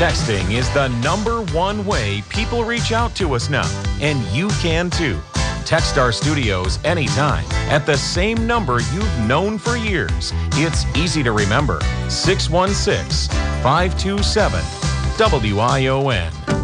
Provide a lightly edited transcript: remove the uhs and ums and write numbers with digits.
Texting is the #1 way people reach out to us now, and you can too. Text our studios anytime at the same number you've known for years. It's easy to remember, 616-527-WION.